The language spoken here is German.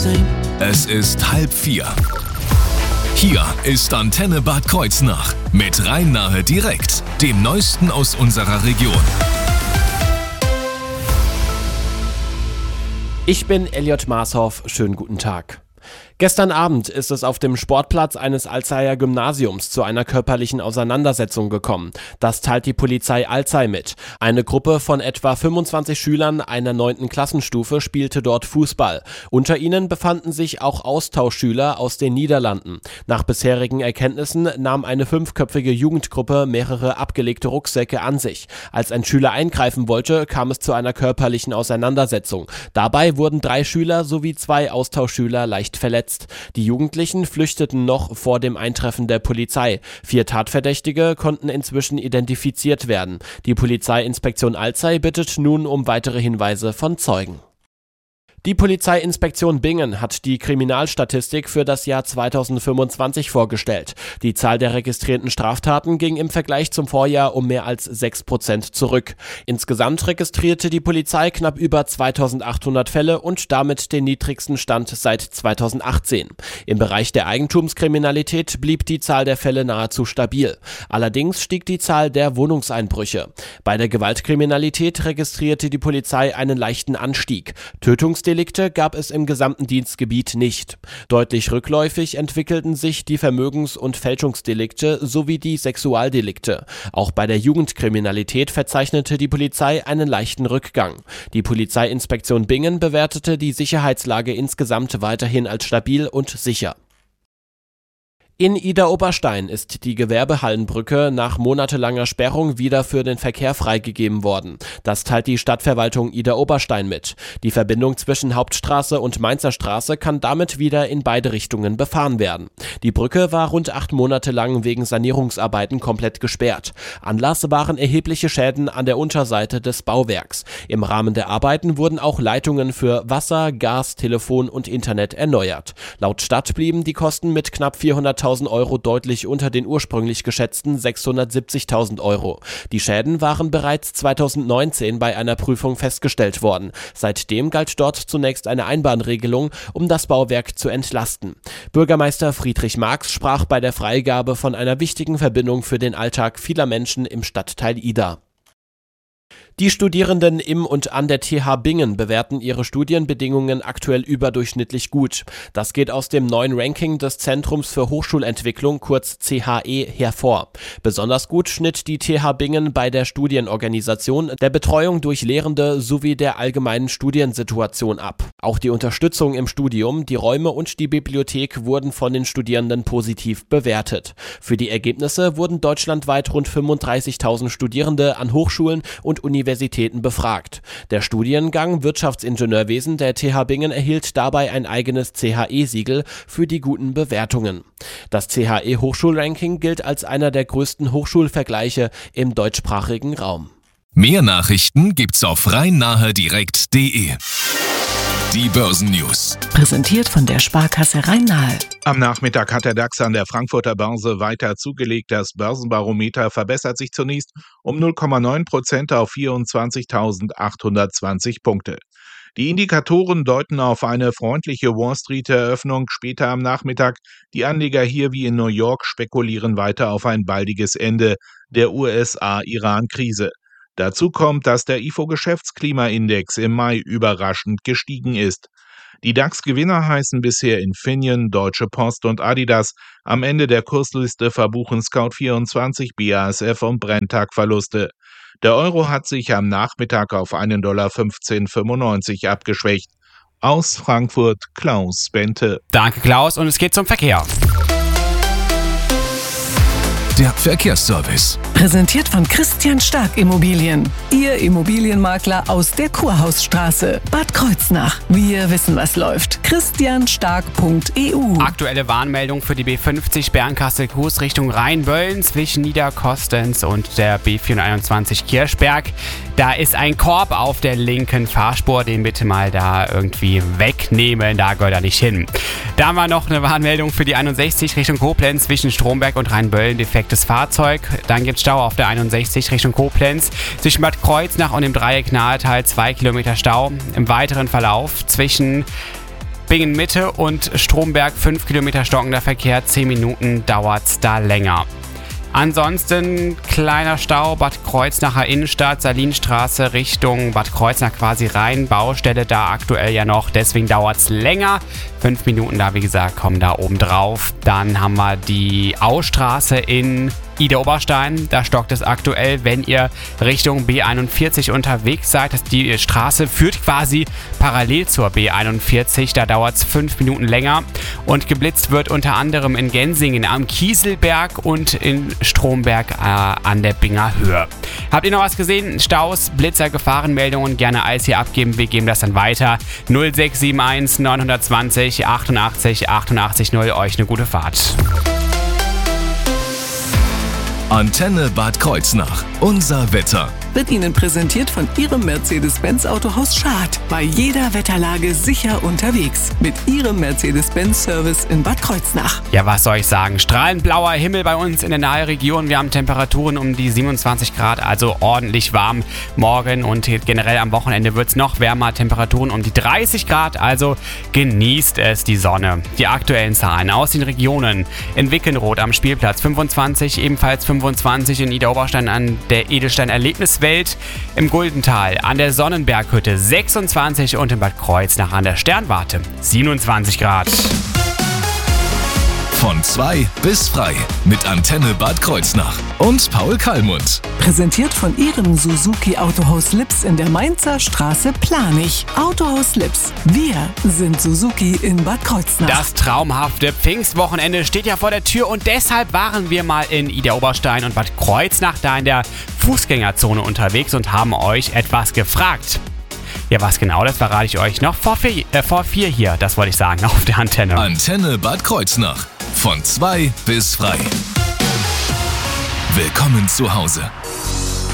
Es ist 3:30. Hier ist Antenne Bad Kreuznach mit Rhein-Nahe direkt, dem Neuesten aus unserer Region. Ich bin Elliot Maashoff, schönen guten Tag. Gestern Abend ist es auf dem Sportplatz eines Alzeyer Gymnasiums zu einer körperlichen Auseinandersetzung gekommen. Das teilt die Polizei Alzey mit. Eine Gruppe von etwa 25 Schülern einer 9. Klassenstufe spielte dort Fußball. Unter ihnen befanden sich auch Austauschschüler aus den Niederlanden. Nach bisherigen Erkenntnissen nahm eine 5-köpfige Jugendgruppe mehrere abgelegte Rucksäcke an sich. Als ein Schüler eingreifen wollte, kam es zu einer körperlichen Auseinandersetzung. Dabei wurden 3 Schüler sowie 2 Austauschschüler leicht verletzt. Die Jugendlichen flüchteten noch vor dem Eintreffen der Polizei. 4 Tatverdächtige konnten inzwischen identifiziert werden. Die Polizeiinspektion Alzey bittet nun um weitere Hinweise von Zeugen. Die Polizeiinspektion Bingen hat die Kriminalstatistik für das Jahr 2025 vorgestellt. Die Zahl der registrierten Straftaten ging im Vergleich zum Vorjahr um mehr als 6% zurück. Insgesamt registrierte die Polizei knapp über 2800 Fälle und damit den niedrigsten Stand seit 2018. Im Bereich der Eigentumskriminalität blieb die Zahl der Fälle nahezu stabil. Allerdings stieg die Zahl der Wohnungseinbrüche. Bei der Gewaltkriminalität registrierte die Polizei einen leichten Anstieg. Tötungsdelikte gab es im gesamten Dienstgebiet nicht. Deutlich rückläufig entwickelten sich die Vermögens- und Fälschungsdelikte sowie die Sexualdelikte. Auch bei der Jugendkriminalität verzeichnete die Polizei einen leichten Rückgang. Die Polizeiinspektion Bingen bewertete die Sicherheitslage insgesamt weiterhin als stabil und sicher. In Idar-Oberstein ist die Gewerbehallenbrücke nach monatelanger Sperrung wieder für den Verkehr freigegeben worden. Das teilt die Stadtverwaltung Idar-Oberstein mit. Die Verbindung zwischen Hauptstraße und Mainzer Straße kann damit wieder in beide Richtungen befahren werden. Die Brücke war rund 8 Monate lang wegen Sanierungsarbeiten komplett gesperrt. Anlass waren erhebliche Schäden an der Unterseite des Bauwerks. Im Rahmen der Arbeiten wurden auch Leitungen für Wasser, Gas, Telefon und Internet erneuert. Laut Stadt blieben die Kosten mit knapp 400.000 Euro deutlich unter den ursprünglich geschätzten 670.000 Euro. Die Schäden waren bereits 2019 bei einer Prüfung festgestellt worden. Seitdem galt dort zunächst eine Einbahnregelung, um das Bauwerk zu entlasten. Bürgermeister Friedrich Marx sprach bei der Freigabe von einer wichtigen Verbindung für den Alltag vieler Menschen im Stadtteil Idar. Die Studierenden im und an der TH Bingen bewerten ihre Studienbedingungen aktuell überdurchschnittlich gut. Das geht aus dem neuen Ranking des Zentrums für Hochschulentwicklung, kurz CHE, hervor. Besonders gut schnitt die TH Bingen bei der Studienorganisation, der Betreuung durch Lehrende sowie der allgemeinen Studiensituation ab. Auch die Unterstützung im Studium, die Räume und die Bibliothek wurden von den Studierenden positiv bewertet. Für die Ergebnisse wurden deutschlandweit rund 35.000 Studierende an Hochschulen und Universitäten befragt. Der Studiengang Wirtschaftsingenieurwesen der TH Bingen erhielt dabei ein eigenes CHE-Siegel für die guten Bewertungen. Das CHE-Hochschulranking gilt als einer der größten Hochschulvergleiche im deutschsprachigen Raum. Mehr Nachrichten gibt's auf rhein-nahe-direkt.de. Die Börsennews. Präsentiert von der Sparkasse Rhein-Nahe. Am Nachmittag hat der DAX an der Frankfurter Börse weiter zugelegt. Das Börsenbarometer verbessert sich zunächst um 0,9% auf 24.820 Punkte. Die Indikatoren deuten auf eine freundliche Wall-Street-Eröffnung später am Nachmittag. Die Anleger hier wie in New York spekulieren weiter auf ein baldiges Ende der USA-Iran-Krise. Dazu kommt, dass der IFO-Geschäftsklimaindex im Mai überraschend gestiegen ist. Die DAX-Gewinner heißen bisher Infineon, Deutsche Post und Adidas. Am Ende der Kursliste verbuchen Scout24, BASF und Brenntag Verluste. Der Euro hat sich am Nachmittag auf $1,1595 abgeschwächt. Aus Frankfurt Klaus Bente. Danke Klaus und es geht zum Verkehr. Der Verkehrsservice. Präsentiert von Christian Stark Immobilien. Ihr Immobilienmakler aus der Kurhausstraße, Bad Kreuznach. Wir wissen, was läuft. christianstark.eu. Aktuelle Warnmeldung für die B50 Bernkastel-Kues Richtung Rheinböllen zwischen Niederkostens und der B421 Kirchberg. Da ist ein Korb auf der linken Fahrspur, den bitte mal da irgendwie wegnehmen, da gehört er nicht hin. Da haben wir noch eine Warnmeldung für die 61 Richtung Koblenz zwischen Stromberg und Rheinböllen, defektes Fahrzeug. Dann gibt es Stau auf der 61 Richtung Koblenz zwischen Bad Kreuznach und dem Dreieck Nahetal 2 Kilometer Stau. Im weiteren Verlauf zwischen Bingen Mitte und Stromberg 5 Kilometer stockender Verkehr, 10 Minuten dauert's da länger. Ansonsten kleiner Stau, Bad Kreuznacher Innenstadt, Salinstraße Richtung Bad Kreuznach quasi rein, Baustelle da aktuell ja noch, deswegen dauert es länger. 5 Minuten da, wie gesagt, kommen da oben drauf. Dann haben wir die Austraße in Idar-Oberstein, da stockt es aktuell, wenn ihr Richtung B41 unterwegs seid. Die Straße führt quasi parallel zur B41, da dauert es 5 Minuten länger. Und geblitzt wird unter anderem in Gensingen am Kieselberg und in Stromberg an der Binger Höhe. Habt ihr noch was gesehen? Staus, Blitzer, Gefahrenmeldungen, gerne alles hier abgeben. Wir geben das dann weiter. 0671 920 88 88 0. Euch eine gute Fahrt. Antenne Bad Kreuznach. Unser Wetter. Wird Ihnen präsentiert von Ihrem Mercedes-Benz Autohaus Schad. Bei jeder Wetterlage sicher unterwegs. Mit Ihrem Mercedes-Benz-Service in Bad Kreuznach. Ja, was soll ich sagen? Strahlend blauer Himmel bei uns in der Naheregion. Wir haben Temperaturen um die 27 Grad, also ordentlich warm. Morgen und generell am Wochenende wird es noch wärmer. Temperaturen um die 30 Grad, also genießt es die Sonne. Die aktuellen Zahlen aus den Regionen. In Wickenroth am Spielplatz 25, ebenfalls 25 in Idar-Oberstein an der Edelstein-Erlebniswelt. Im Guldental an der Sonnenberghütte 26 und in Bad Kreuznach an der Sternwarte 27 Grad. Von 2 bis frei mit Antenne Bad Kreuznach und Paul Kallmund. Präsentiert von Ihrem Suzuki Autohaus Lips in der Mainzer Straße Planich. Autohaus Lips. Wir sind Suzuki in Bad Kreuznach. Das traumhafte Pfingstwochenende steht ja vor der Tür und deshalb waren wir mal in Idar-Oberstein und Bad Kreuznach da in der Fußgängerzone unterwegs und haben euch etwas gefragt. Ja, was genau, das verrate ich euch noch vor 4 hier, das wollte ich sagen, auf der Antenne. Antenne Bad Kreuznach. Von 2 bis frei. Willkommen zu Hause.